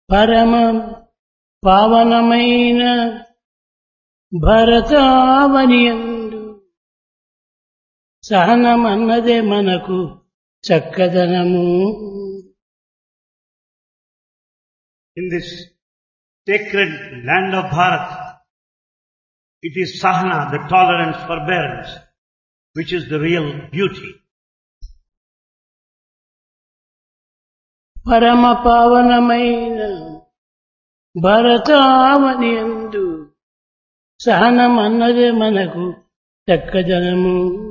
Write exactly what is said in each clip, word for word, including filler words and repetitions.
పరమ పావనమైన భరతావనియందు సహనమన్నదే మనకు చక్కదనము. In this sacred land of Bharat, it is Sahana, the tolerance, forbearance, which is the real beauty. పరమ పావనమైన భరతావనియందు సహనమన్నదే మనకు చక్కదనము.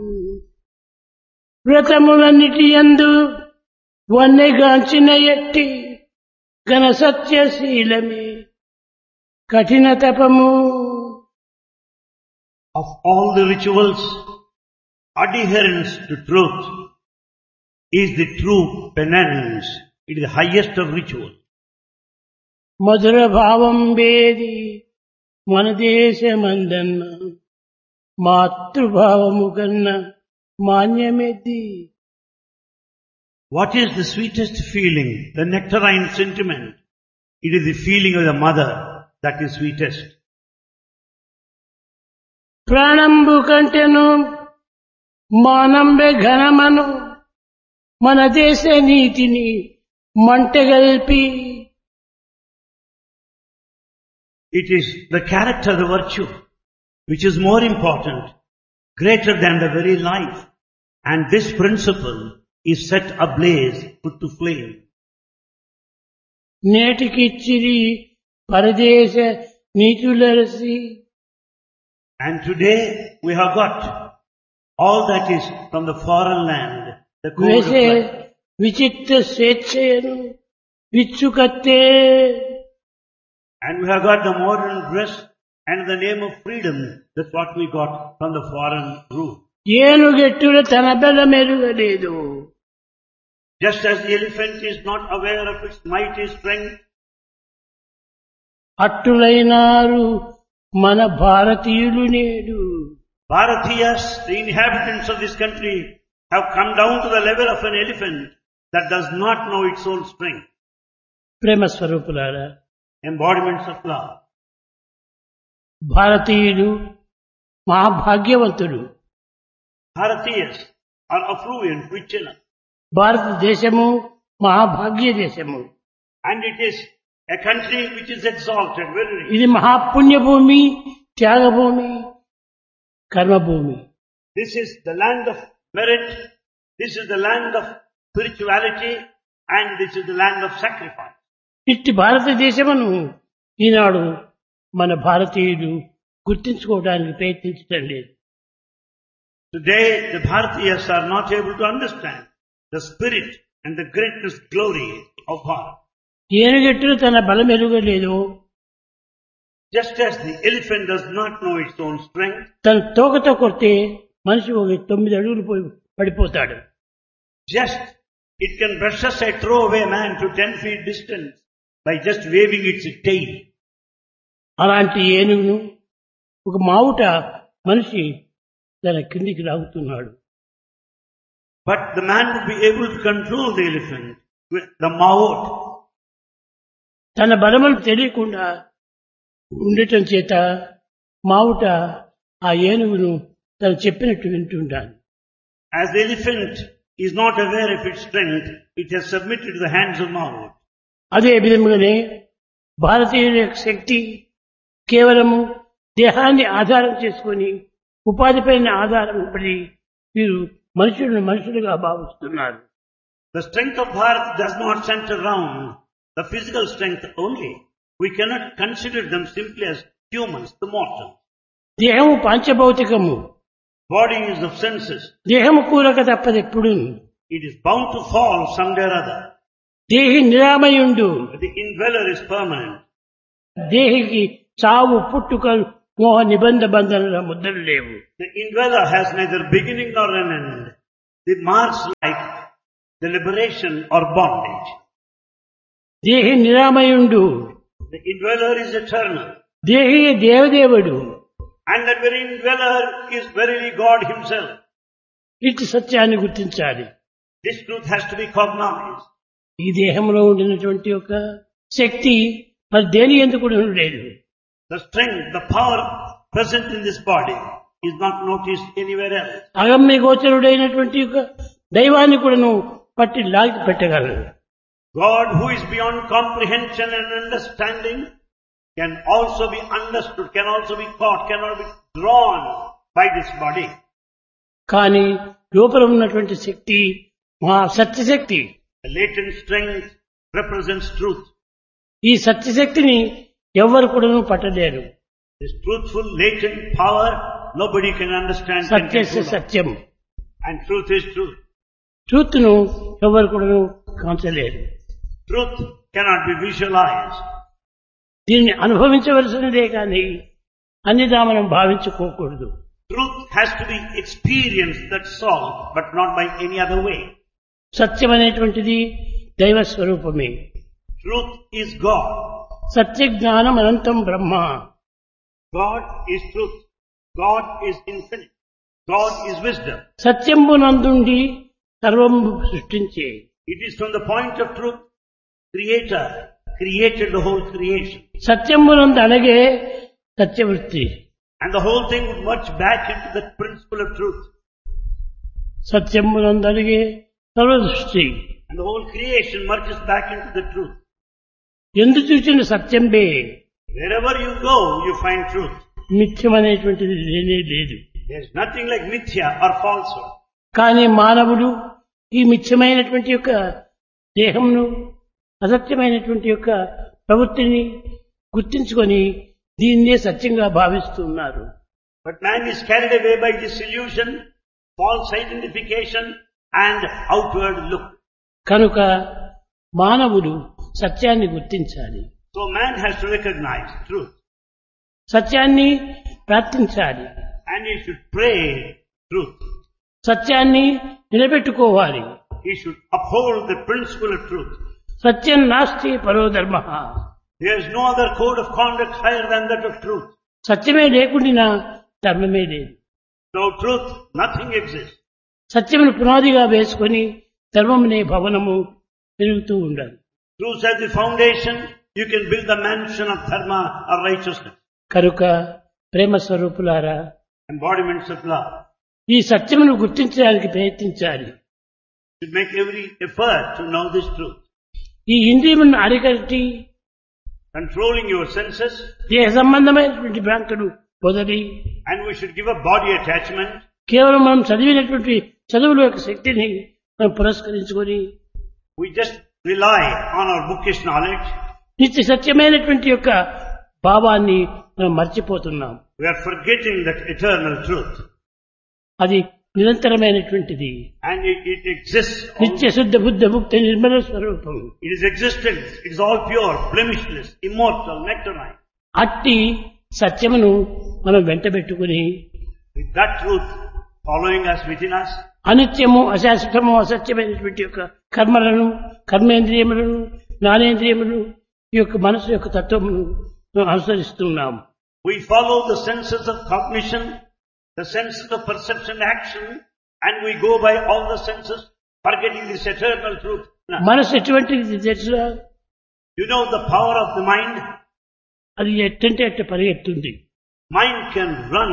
వ్రతములన్నిటి యందు వన్నెగాంచిన ఎట్టి ఘన సత్యశీలమే కఠిన తపము. Of all the rituals, adherence to truth is the true penance. It is the highest of rituals. మధుర భావం వేది మన దేశమందన్న మాతృభావము కన్నా మాన్యమెది. What is the sweetest feeling? The nectarine sentiment. It is the feeling of the mother that is sweetest. ప్రాణంబు కంటెను మానంబె ఘనమను మన దేశ నీతిని మంటగల్పి. It is the character, the virtue, which is more important, greater than the very life. And this principle is set ablaze, put to flame. నేటికిచ్చిరి పరదేశ నీతులరసి. And today we have got all that is from the foreign land, the code of వేసే life. విచిత్ర స్వేచ్ఛయను విచ్చుకత్తే. And we have got the modern dress and the name of freedom. That's what we got from the foreign rule. ఏనుగెట్టుల తన బల మెరుగలేదు. Just as the elephant is not aware of its mighty strength, అట్టులైనారు మన భారతీయులు నేడు. Bharatiyas, the inhabitants of this country, have come down to the level of an elephant that does not know its own strength. ప్రేమ స్వరూపులారా, Embodiments of love. భారతీయులు మహాభాగ్యవంతుడు. Bharatiyas are affluent, rich enough. భారతదేశము మహాభాగ్య దేశము. And it is a country which is exalted, very rich. ఇది మహాపుణ్యభూమి, Thyagabhoomi, కర్మభూమి. This is the land of merit, this is the land of spirituality, and this is the land of sacrifice. ఇట్టి భారతదేశమును ఈనాడు మన భారతీయులు గుర్తించుకోవడానికి ప్రయత్నించడం లేదు. Today the Bharatiyas are not able to understand the spirit and the greatness, glory of Bharat. ఏనుగెట్టులు తన బలం ఎరుగలేదు. Just as the elephant does not know its own strength, తన తోకతో కొడితే మనిషి ఒక తొమ్మిది అడుగులు పోయి పడిపోతాడు. just it can brush aside, throw away a man to ten feet distance by just waving its tail. అలాంటి ఏనుగును ఒక మావుట మనిషి తన కిందికి లాగుతున్నాడు. But the man would be able to control the elephant with the maut. తన బలములు తెలియకుండా ఉండటం చేత మావుట ఆ ఏనుగును తను చెప్పినట్టు వింటుంటాను. As the elephant is not aware of its strength, it has submitted to the hands of maut. అదే విధముగానే భారతీయుల యొక్క శక్తి కేవలము దేహాన్ని ఆధారం చేసుకొని ఉపాధిపైన ఆధారం పడి వీరు మనుషులను మనుషులుగా భావిస్తున్నారు. The strength of Bharat does not center around the physical strength only. We cannot consider them simply as humans, the mortal. దేహము పాంచభౌతికము. Body is of senses. దేహము కూలక తప్పదెప్పుడు. It is bound to fall someday or other. దేహి నిరామయుండు. The indweller is permanent. దేహికి చావు పుట్టుకలు మోహ నిబంధ బంధనల ముద్రలు లేవు. The indweller has neither beginning nor an end. It marks like the liberation or bondage. దేహి నిరామయుండు. The indweller is eternal. దేహి దేవదేవుడు. And that very indweller is verily God himself. ఇటు సత్యాన్ని గుర్తించాలి. This truth has to be cognized. ఈ దేహంలో ఉండినటువంటి ఒక శక్తి మరి దేని ఎందుకు కూడా లేదు. The strength, the power present in this body is not noticed anywhere else. అగమ్య గోచరుడైనటువంటి యొక్క దైవాన్ని కూడాను పట్టి లాగి పెట్టగలరు. God, who is beyond comprehension and understanding, can also be understood, can also be caught, cannot be drawn by this body. కానీ లోపల ఉన్నటువంటి శక్తి మహా సత్యశక్తి. The latent strength represents truth. ఈ సత్యశక్తిని ఎవ్వరు కూడాను పట్టలేరు. This truthful latent power nobody can understand. can సత్యస్య control. Satyam. And truth is truth. Truth ను ఎవరు కూడాను కాంచలేరు. Truth cannot be visualized. దీన్ని అనుభవించవలసినదే కానీ అన్నిదా మనం భావించుకోకూడదు. Truth has to be experienced, that's all, but not by any other way. సత్యం అనేటువంటిది దైవ స్వరూపమే. Truth is God. సత్య జ్ఞానం అనంతం బ్రహ్మ. God is truth. God is infinite. God is wisdom. సత్యంబునందుండి సర్వం సృష్టించే. It is from the point of truth, Creator created the whole creation. సత్యంబునందు అనగే సత్యవృత్తి. And the whole thing would merge back into the principle of truth. సత్యంబునందు అనగే సర్వదృష్టి. And the whole creation merges back into the truth. ఎందు చూసిన సత్యంబే. Wherever you go, you find truth. మిథ్యం అనేటువంటిది లేనే లేదు. There is nothing like mithya or falsehood. కానీ మానవుడు ఈ మిథ్యమైనటువంటి యొక్క దేహంను అసత్యమైనటువంటి యొక్క ప్రవృత్తిని గుర్తించుకొని దీన్నే సత్యంగా భావిస్తున్నారు. But man is carried away by disillusion, false identification and outward look. కనుక మానవుడు సత్యాన్ని గుర్తించాలి. So man has to recognize truth. సత్యాన్ని ప్రార్థించాలి. And he should pray truth. సత్యాన్ని నిలబెట్టుకోవాలి. He should uphold the principle of truth. సత్యం నాస్తి పరో ధర్మ. There is no other code of conduct higher than that of truth. సత్యమే లేకుండా ధర్మమే లేదు. Without truth, nothing exists. సత్యమును పునాదిగా వేసుకొని ధర్మమునే భవనము పెరుగుతూ ఉండాలి. Truth as the foundation, you can build the mansion of dharma or righteousness. కనుక ప్రేమ స్వరూపులారా, Embodiments of love. ఈ సత్యమును గుర్తించడానికి ప్రయత్నించాలి. You should make every effort to know this truth. ఈ ఇంద్రియములను అరికట్టి Controlling your senses, దేహ సంబంధమైనటువంటి భ్రాంతులు వదిలి and we should give up body attachment. కేవలం మనం చదివినటువంటి చదువుల యొక్క శక్తిని మనం పురస్కరించుకొని We just rely on our bookish knowledge. నిత్య సత్యమైనటువంటి యొక్క భావాన్ని మనం మర్చిపోతున్నాం. We are forgetting that eternal truth. అది నిరంతరమైనటువంటిది. And it, it exists. నిత్య శుద్ధ బుద్ధ ముక్త నిర్మల స్వరూపం. It is existence. It is all pure, blemishless, immortal, nectarine. అట్టి సత్యమును మనం వెంటబెట్టుకుని With that truth following us within us, అనిత్యము అశాశ్వతము అసత్యమైనటువంటి యొక్క కర్మలను కర్మేంద్రియములను జ్ఞానేంద్రియములను ఈ యొక్క మనసు యొక్క తత్వమును మనం అనుసరిస్తున్నాము. we follow the senses of cognition, the senses of perception, action, and we go by all the senses, forgetting this eternal truth. మనసు ఎటువంటిది తెలుసా? You know the power of the mind? అది ఎట్టంటే అట్ట పరిగెత్తుంది. Mind can run.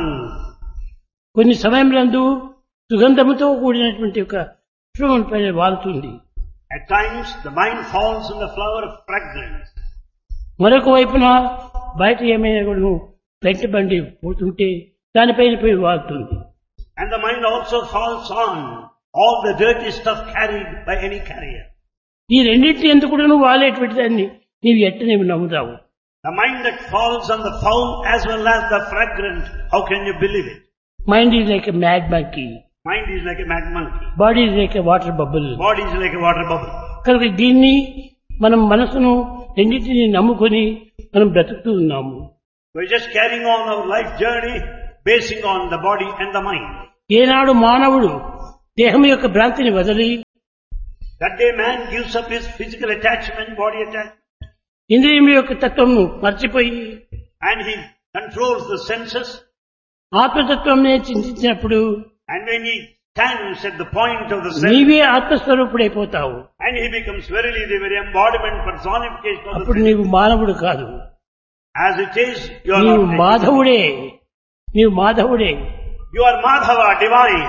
కొన్ని సమయంలో సుగంధముతో కూడినటువంటి ఒక పుష్పముల పైన వాలుతుంది. At times the mind falls in the flower of fragrance. మరొక వైపున బయట ఏమైనా కూడా పెంట బండి పోతుంటే దానిపైన పోయి వాలుతుంది. And the mind also falls on all the dirty stuff carried by any carrier. ఈ రెండింటి ఎందుకు కూడా నువ్వు వాలేటువంటి దాన్ని నీవు ఎట్ట నీవు నమ్ముతావు? The mind that falls on the foul as well as the fragrant, how can you believe it? Mind is like a mad monkey. Mind is like a mad monkey. Body is like a water bubble. Body is like a water bubble. కనుక దీన్ని మనం మనసును రెండింటిని నమ్ముకొని మనం బ్రతుకుతూ ఉన్నాము. We're just carrying on our life journey basing on the body and the mind. ఏనాడు మానవుడు దేహం యొక్క భ్రాంతిని వదిలి That day man gives up his physical attachment, body attachment, ఇంద్రియం యొక్క తత్వంను మర్చిపోయి and he controls the senses. ఆత్మతత్వంనే చింతించినప్పుడు And when he stands at the point of the self, నీవే ఆత్మస్వరూపుడైపోతావు. and he becomes verily the very embodiment, personification of the అప్పుడు self. నీవు మానవుడు కాదు, As it is, you are నీవు not మాధవుడే. నీవు మాధవుడే. You are Madhava, divine.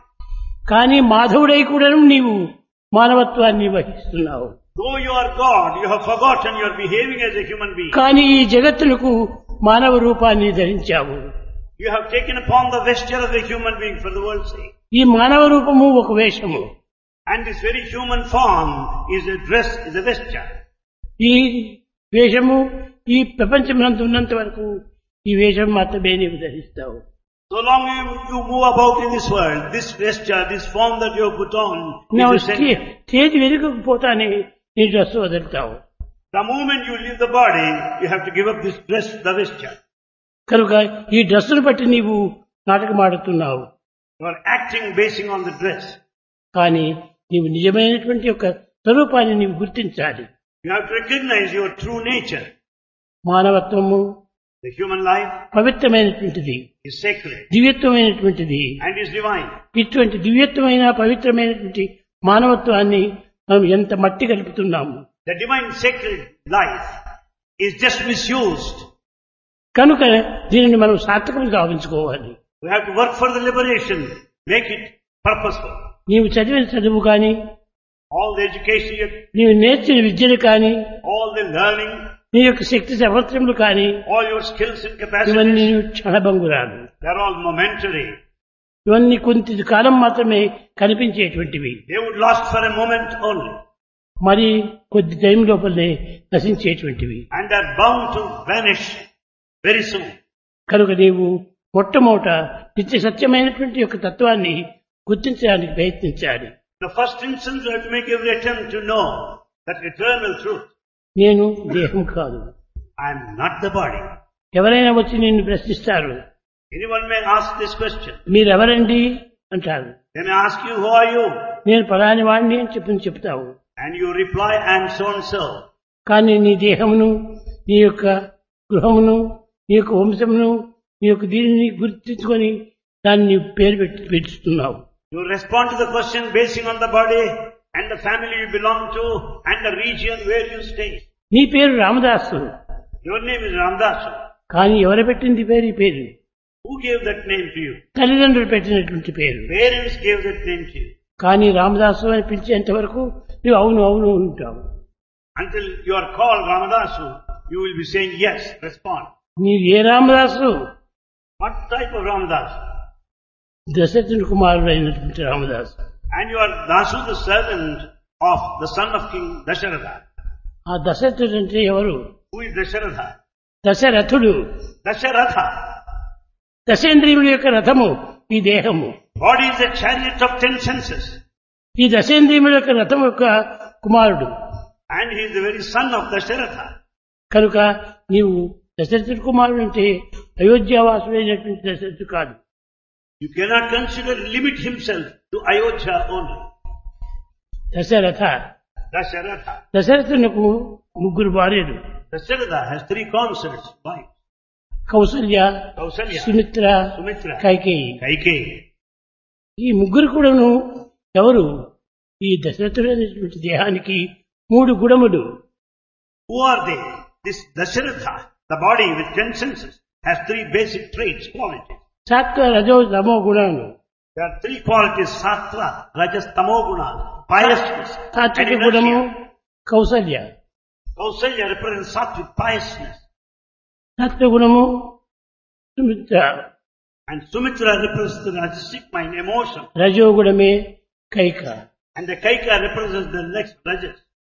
కానీ మాధవుడై కూడా నీవు మానవత్వాన్ని వహిస్తున్నావు. Though you are God, you have forgotten you are behaving as a human being. కానీ ఈ జగత్తులకు మానవ రూపాన్ని ధరించావు. You have taken upon the vesture of a human being for the world's sake. ఈ మానవ రూపము ఒక వేషము. And this very human form is a dress, is a vesture. ఈ వేషము ఈ ప్రపంచమంతా ఉన్నంత వరకు ఈ వేషం మాత్రమే నీవు ధరిస్తావు. So long you, you move about in this world, this vesture, this form that you have put on, నువ్వు is essential. స్టేజ్ వెనుకపోతానే నీ dress వదులుతావు. The moment you leave the body, you have to give up this dress, the vesture. కనుక ఈ డ్రెస్సును బట్టి నీవు నాటకమాడుతున్నావు. You are acting basing on the dress. కానీ నీవు నిజమైనటువంటి యొక్క స్వరూపాన్ని నీవు గుర్తించాలి. You have to recognize your true nature. మానవత్వము The human life పవిత్రమైనటువంటిది, is sacred దివ్యత్వమైనటువంటిది. and is divine. ఇటువంటి దివ్యత్వమైన పవిత్రమైనటువంటి మానవత్వాన్ని మనం ఎంత మట్టి కలుపుతున్నాము. The divine sacred life is just misused. కనుక దీనిని మనం సార్థకంగా గావించుకోవాలి. We have to work for the liberation, make it purposeful. నీవు చదివిన చదువు కానీ, All the education, you- నీవు నేర్చిన విద్యలు కానీ, all the learning, నీ యొక్క శక్తి సామర్థ్యములు కానీ, all your skills and ఇవన్నీ capacities, క్షణభంగురాలు. they're all momentary. ఇవన్నీ కొంత కాలం మాత్రమే కనిపించేటువంటివి. They would last for a moment only. మరి కొద్ది టైం లోపలనే నశించేటువంటివి. And they're bound to vanish very soon. కనుక నీవు మొట్టమొదట నిత్య సత్యమైనటువంటి యొక్క తత్వాన్ని గుర్తించడానికి ప్రయత్నించాలి. The first instance you have to make every attempt to know that eternal truth. నేను దేహం కాదు. I am not the body. ఎవరైనా వచ్చి నిన్ను ప్రశ్నిస్తారు, Anyone may ask this question. మీరెవరండి అంటారు. They may ask you, who are you? నేను పలాని వాడిని అని చెప్పి చెప్తావు. And you reply, I am so and so. కానీ నీ దేహమును, నీ యొక్క గృహమును, నీ యొక్క వంశమును, నీ యొక్క దీనిని గుర్తించుకొని దాన్ని నీవు పేరు పెట్టి పెట్టుతున్నావు. You respond to the question basing on the body and the family you belong to and the region where you stay. నీ పేరు Ramadasu. Your name is Ramdasu. కానీ ఎవరు పెట్టింది పేరు? ఈ పేరు Who gave that name to you? తల్లిదండ్రులు పెట్టినటువంటి పేరు. Parents gave that name to you. కానీ రామదాసు అని పిలిచేంత వరకు నువ్వు అవును అవును ఉంటావు. Until you are called Ramadasu, you will be saying yes, respond. నీవు ఏ Ramadasu? What type of Ramadasu? దశరథుని కుమారుడు అయినటువంటి Ramadasu. And you are Dasu, the servant of the son of King Dasharatha. ఆ దశరథుడు అంటే ఎవరు? Who is Dasharatha? దశరథుడు. Dasharatha. దశేంద్రియముల యొక్క రథము ఈ దేహము. Body is a chariot of ten senses. ఈ దశేంద్రియముల యొక్క రథం యొక్క కుమారుడు. And he is the very son of Dasharatha. కనుక నీవు దశరథుడి కుమారుడు అంటే అయోధ్యావాసుడైనటువంటి దశరథుడు కాదు. You cannot consider, limit himself to Ayodhya only. Dasharatha. Dasharatha. దశరథునకు ముగ్గురు భార్యలు. Dasharatha has three consorts, wives. Kaushalya, Kausalya, Sumitra, Sumitra, Kaikeyi. Kaikeyi. ఈ ముగ్గురు కూడాను ఎవరు? ఈ దశరథుడైనటువంటి దేహానికి మూడు గుణములు. Who are they? This Dasharatha, the body with ten senses, has three basic traits, qualities. సాత్వ రజో తమో గుణాలు. There are three qualities, sattva, rajas, tamo guna, piousness and సాత్విక గుణము inertia. Kaushalya, Kausalya represents sattvic piousness సత్వగుణము Sumitra, and Sumitra represents the rajasic mind, emotion, రజోగుణమే Kaika. and the Kaika represents the next rajas.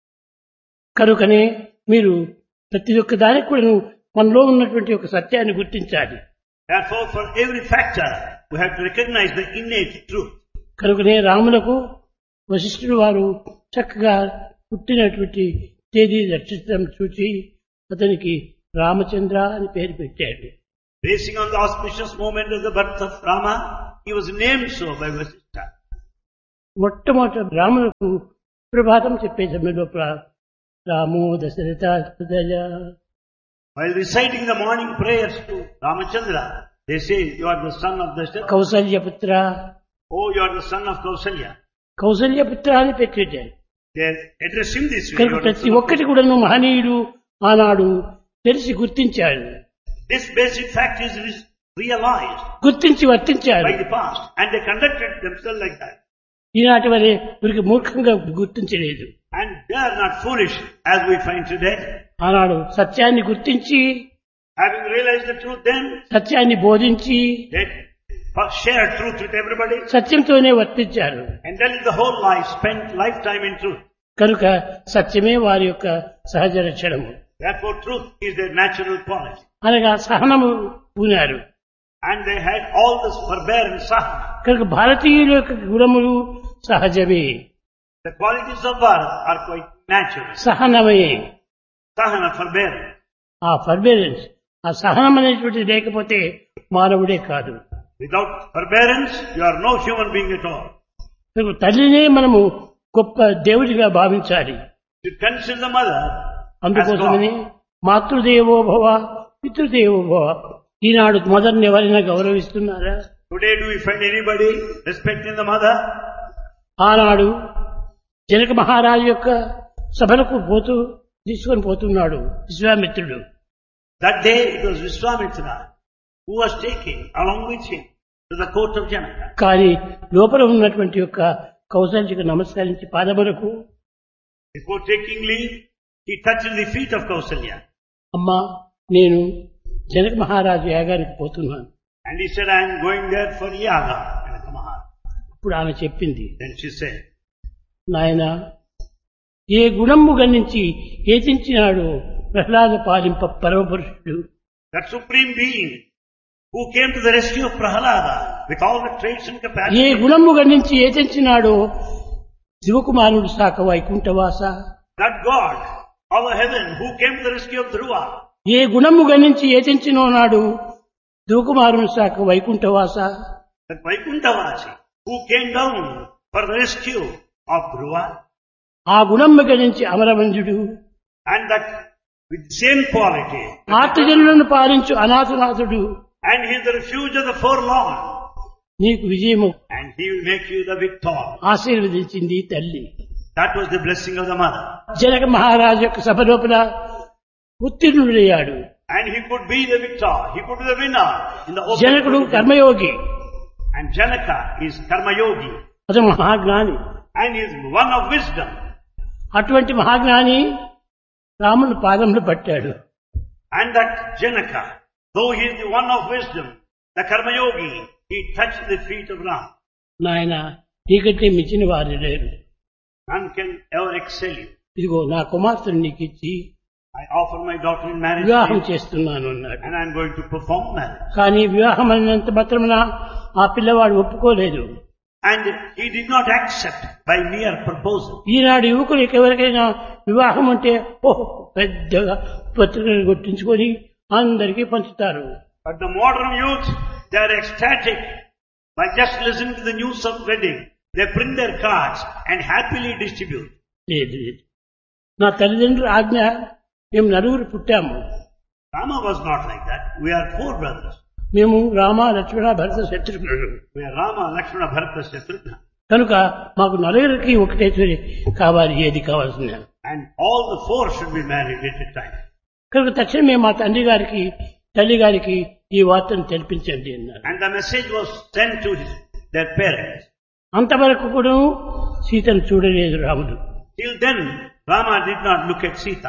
కనుకనే మీరు ప్రతి ఒక్క దానికి కూడా మనలో ఉన్నటువంటి ఒక సత్యాన్ని గుర్తించాలి. Therefore, for every factor, we have to recognize the innate truth. కనుకనే రాములకు వశిష్ఠుడు వారు చక్కగా పుట్టినటువంటి తేదీ నక్షత్రం చూసి అతనికి రామచంద్ర అని పేరు పెట్టాడు. Basing on the auspicious moment of the birth of Rama, he was named so by Vasishtha. మొట్టమొదట రాములకు ప్రభాతం చెప్పే సమయంలో రామో దశరథ హృదయ. While reciting the morning prayers to Ramachandra, they say, you are the son of Dasharatha. కౌసల్యపుత్ర, O Oh, you are the son of Kausalya. Kaushalya పుత్ర అని పెట్టారు. They address him this way. కనుక You are the ప్రతి son of ఒక్కటి కూడా మహనీయుడు ఆనాడు తెలిసి గుర్తించాడు, This basic fact is re- realized గుర్తించి వర్తించాడు. by the past, and they conducted themselves like that. ఈనాటి వరే వీరికి మూర్ఖంగా గుర్తించలేదు. And they are not foolish as we find today. ఆనాడు సత్యాన్ని గుర్తించి, Having realized the truth then, సత్యాన్ని బోధించి, they first shared truth with everybody, సత్యంతోనే వర్తించారు. and then the whole life spent lifetime in truth. కనుక సత్యమే వారి యొక్క సహజ లక్షణము. Therefore truth is their natural quality. అనగా సహనము పూనారు. And they had all this forbearance, sahana. కనుక భారతీయుల యొక్క గుణములు సహజమే, The qualities of Bharat are quite natural. సహనమే. Sahana, forbearance. ఆ ఫర్బేరెన్స్, ఆ సహనం అనేటువంటిది లేకపోతే మానవుడే కాదు. Without forbearance, you are no human being at all. కనుక తల్లినే మనము గొప్ప దేవుడిగా భావించాలి. You consider the mother as అందుకోసమని God. మాతృదేవో భవ పితృదేవో భవ. ఈనాడు మదర్ని ఎవరైనా గౌరవిస్తున్నారా? Today do we find anybody respecting the mother? ఆనాడు జనక మహారాజు యొక్క సభలకు పోతూ తీసుకొని పోతున్నాడు విశ్వామిత్రుడు. That day it was Vishwamitra who was taking along with him to the court of Janaka. కానీ లోపల ఉన్నటువంటి యొక్క కౌశల్యకు నమస్కరించి పాదములకు, Before taking leave, he touched the feet of Kausalya. అమ్మా నేను జనక మహారాజు యాగానికి పోతున్నాను. And he said, I am going there for yaga. Janaka Maharaj. ఇప్పుడు ఆమె చెప్పింది, Then she said, నాయనా ఏ గుణము గణించి ఏతించినాడు Prahlada పాలింప పరమపురుషుడు. that supreme being who came to the rescue of Prahalada with all the traits and A capacities. గుణము గణించి ఏతించినాడో శివకుమారుడు శాఖ వైకుంఠవాస. That God, our heaven, who came to the rescue of Dhruva. ఏ గుణము గణించి ఏతించినో నాడు శివకుమారుడు శాఖ వైకుంఠవాస. That Vaikunthavasi, who came down for the rescue of Dhruva. ఆ గుణము గణించి అమరవంజుడు, And that with the same quality. ఆర్తజనులను పాలించు అనాథనాథుడు. And he is the refuge of the forlorn. నీకు విజయము And he will make you the victor. ఆశీర్వదించింది తల్లి. That was the blessing of the mother. Janaka మహారాజు యొక్క సభ లోపల ఉత్తీర్ణుడయ్యాడు. And he could be the victor. He could be the winner in the open. జనకుడు court. Karmayogi, And Janaka is Karma Yogi. అతను మహాజ్ఞాని. And he is one of wisdom. అటువంటి మహాజ్ఞాని రాముని పాదములు పట్టాడు. And that Janaka, though he is the one of wisdom, the Karma Yogi, he touched the feet of Ram. నాయన నీకంటే మించిన వారు లేరు. None can ever excel you. ఇదిగో నా కుమార్తెను నీకు ఇచ్చి I offer my daughter in marriage to వివాహం you, చేస్తున్నాను అన్నాడు. and I am going to perform marriage. కానీ వివాహం అయినంత మాత్రమున ఆ పిల్లవాడు ఒప్పుకోలేదు. And he did not accept by mere proposal. ఈనాడు యువకులకు ఎవరికైనా వివాహం అంటే ఓహో పెద్దగా పత్రికలు కొట్టించుకొని అందరికీ పంచుతారు. But the modern youth, they are ecstatic by just listening to the news of wedding. They print their cards and happily distribute. లేదు లేదు, నా తల్లిదండ్రుల ఆజ్ఞ, మేము నలుగురు పుట్టాము. Rama was not like that. We are four brothers. మేము రామ లక్ష్మణ భరత శత్రుఘ్నుడు. We are Rama, Lakshmana, Bharata, Shatrugna. కనుక మాకు నలుగురికి ఒకటే తొలి కావాలి, ఏది కావాల్సిన. And all the four should be married at a time. కనుక తక్షణమే మా తండ్రి గారికి తల్లి గారికి ఈ వార్తను తెలిపించండి అన్నారు. And the message was sent to his, their parents. అంతవరకు కూడా సీతను చూడలేదు రాముడు. Till then, Rama did not look at Sita.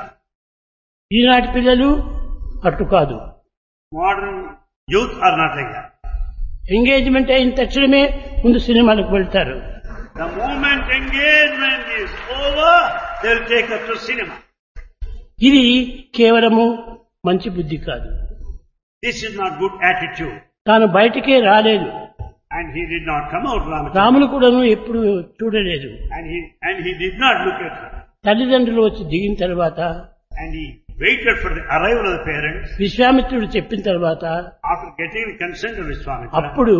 ఈనాటి పిల్లలు అటు కాదు. Modern youth are not like that. Engagement అయిన తక్షణమే ముందు సినిమాలకు వెళ్తారు. The moment engagement is over, they'll take us to cinema. ఇది కేవలము మంచి బుద్ధి కాదు. This is not good attitude. తాను బయటికే రాలేదు. And he did not come out, Ramachandra. Ramulu కూడాను ఎప్పుడు చూడలేదు. And he, and he did not look at her. తల్లిదండ్రులు వచ్చి దిగిన తర్వాత, And he waited for the arrival of the parents. విశ్వామిత్రుడు చెప్పిన తర్వాత, After getting the consent of Vishwamitra, అప్పుడు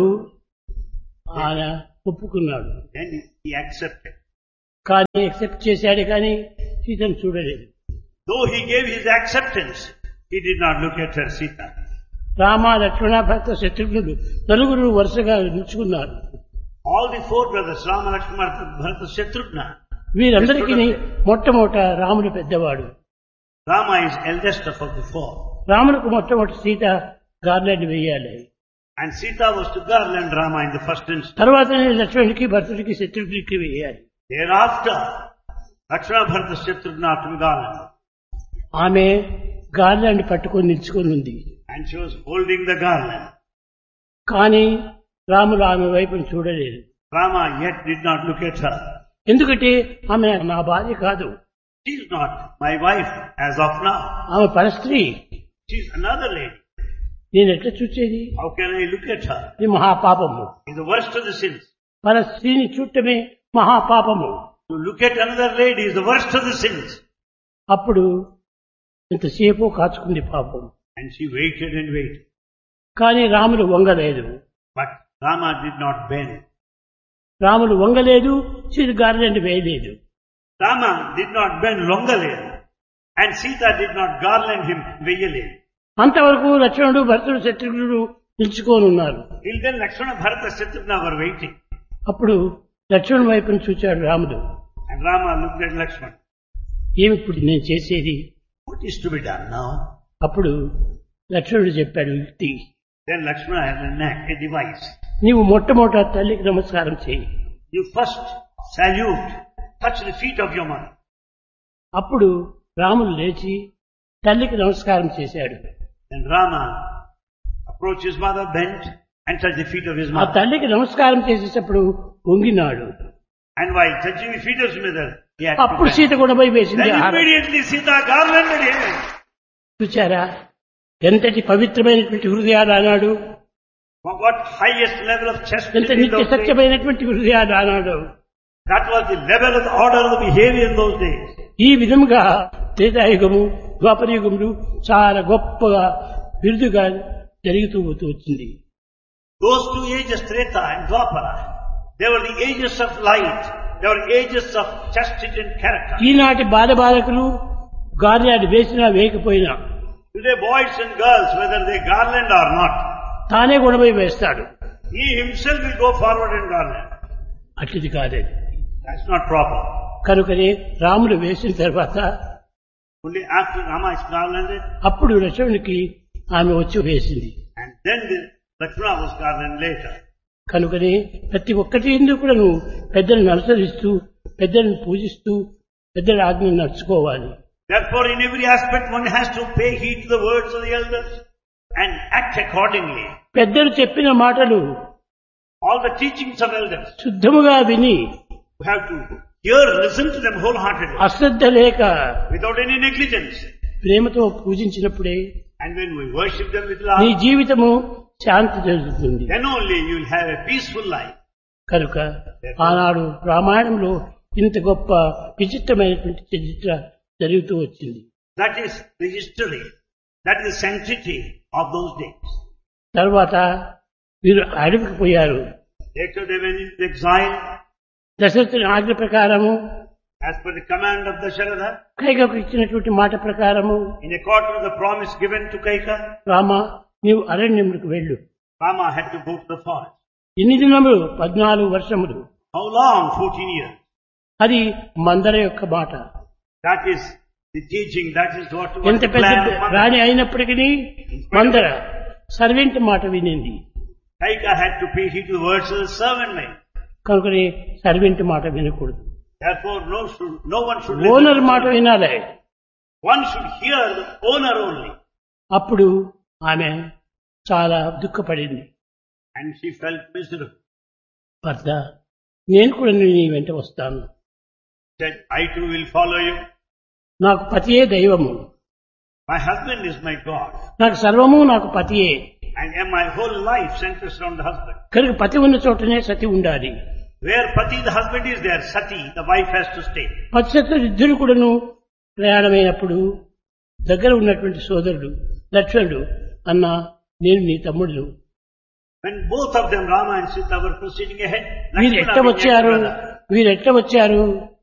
ఆయన ఒప్పుకున్నాడు. then he accepted. కానీ యాక్సెప్ట్ చేశాడు కానీ సీతను చూడలేదు. Though he gave his acceptance, he did not look at her, Sita. Rama Lakshmana భరత శత్రుఘ్నుడు నలుగురు వరుసగా నిలుచుకున్నారు. All the four brothers, Rama, Lakshmana, Bharata, Shatrughna. వీరందరికీ మొట్టమొదట రాముడు పెద్దవాడు. Rama is eldest of the four. రాముడికి మొట్టమొదటి సీత గార్లెండ్ వేయాలి. And Sita was to garland Rama in the first instance. తర్వాత లక్ష్మణుడికి భరతుడికి శత్రుఘ్నుడికి వేయాలి. Thereafter, Lakshmana, Bharata, Shatrughna to be garland. ఆమె గార్లెండ్ పట్టుకొని నిల్చుకొని ఉంది. And she was holding the garland. కానీ రాముడు ఆమె వైపును చూడలేదు. Rama yet did not look at her. ఎందుకంటే ఆమె నా భార్య కాదు. She is not my wife as of now. ఆమె పరస్త్రీ. She is another lady. నేను ఎట్లా చూసేది? How can I look at her? ఇది మహాపాపము. It's the worst of the sins. పరస్త్రీని చూడటమే మహాపాపము. To look at another lady is the worst of the sins. అప్పుడు ఇంతసేపు కాచుకుంది పాపం. And she waited and waited. కానీ రాముడు వంగలేదు. But Rama did not bend. రాముడు వంగలేదు, Sita garland వేయలేదు. Rama did not bend longale. And Sita did not garland him veyale. అంతవరకు లక్ష్మణుడు భరతుడు శత్రుఘ్నుడు నిలుచుకొని ఉన్నారు. Till then Lakshmana, Bharata, Shatrughna were waiting. అప్పుడు లక్ష్మణుడి వైపును చూచాడు రాముడు. And Rama looked at Lakshmana. ఏమిప్పుడు నేను చేసేది? What is to be done now? అప్పుడు లక్ష్మణుడు చెప్పాడు యుక్తి. Then Lakshmana had a knack, a device. నీవు మొట్టమొదట తల్లికి నమస్కారం చేయి. You first salute, touch the feet of your mother. అప్పుడు రాముడు లేచి తల్లికి నమస్కారం చేశాడు. Then Rama approached his mother, bent and touched the feet of his ఆ mother. తల్లికి నమస్కారం చేసేటప్పుడు వంగినాడు. And while touching the feet of his mother, he had to అప్పుడు bend. సీత కూడా పోయి వేసింది Then ఆహారం. immediately Sita garlanded him. చూచారా ఎంతటి పవిత్రమైనటువంటి హృదయాలు అన్నాడు, What highest level of ఎంత chastity in నిత్య those days. సత్యమైనటువంటి హృదయాలు అన్నాడు. That was the level of the order of the behavior in those days. ఈ విధముగా త్రేతాయుగము ద్వాపరయుగములు చాలా గొప్పగా బిరుదుగా జరుగుతూ పోతూ వచ్చింది. Those two ages, Treta and Dwapara, they were the ages of light. They were ages of chastity and character. ఈనాటి బాల బాలకులు గార్యాలు వేసినా వేయకపోయినా Today boys and girls, whether they garland or not, తానే గుణమై వేస్తాడు. he himself will go forward and garland. అట్టిది కాలేదు. That's not proper. కనుకనే రాముడు వేసిన తర్వాత Only after Rama is garlanded, అప్పుడు లక్ష్మణునికి ఆమె వచ్చి వేసింది. and then the Lakshmana was garlanded later. కనుకనే ప్రతి ఒక్కటి ఎందుకు కూడా నువ్వు పెద్దలను అనుసరిస్తూ పెద్దలను పూజిస్తూ పెద్దల ఆజ్ఞను నడుచుకోవాలి. Therefore, in every aspect, one has to pay heed to the words of the elders and act accordingly. పెద్దలు చెప్పిన మాటలు All the teachings of elders, శుద్ధముగా విని we have to hear, listen to them wholeheartedly, అశ్రద్ధ లేక without any negligence. ప్రేమతో పూజించినప్పుడే And when we worship them with నీ love, జీవితము శాంతి జరుగుతుంది. then only you will have a peaceful life. కనుక ఆనాడు రామాయణంలో ఇంత గొప్ప విచిత్రమైనటువంటి చరిత్ర జరుగుతూ వచ్చింది. That is the history. That is the sanctity of those days. తర్వాత వీరు అడవికి పోయారు. Later they went into exile దశరథుని ఆజ్ఞ ప్రకారము as per the command of Dasharatha, కైకకు ఇచ్చినటువంటి మాట ప్రకారము in accordance with the promise given to Kaika. Rama నీవు అరణ్యములకు వెళ్ళు. Rama had to go to the forest. ఎన్ని దినములు? పద్నాలుగు వర్షములు. How long? fourteen years. అది మందర యొక్క మాట. That is the teaching. That is what was ఎంత the పెద్ద plan of Mother. రాణి అయినప్పటికీ మందర సర్వెంట్ మాట వినింది. Kaika had to pay heed to the words of the servant maid. కనుకనే సర్వెంట్ మాట వినకూడదు. Therefore, no, should, no one should owner listen. మాట వినాలి. One should hear the owner only. అప్పుడు ఆమె చాలా దుఃఖపడింది. And she felt miserable. భర్త నేను కూడా నీ వెంట వస్తాను. Said, I too will follow you. నాకు పతియే దైవము. My husband is my God. నాకు సర్వము నాకు పతియే. And my whole life centers around the husband. కనుక పతి ఉన్న చోటనే సతి ఉండాలి. Where Pati, the husband, is there, Sati, the wife has to stay. పతిశత్రులు ఇద్దరు కూడాను ప్రయాణమైనప్పుడు దగ్గర ఉన్నటువంటి సోదరుడు లక్ష్మణుడు అన్న నేను నీ తమ్ముడు. When both of them, Rama and Sita, were proceeding ahead, వీరు ఎట్ట Lakshmana వచ్చారు began to brother. వీరు ఎట్ట వచ్చారు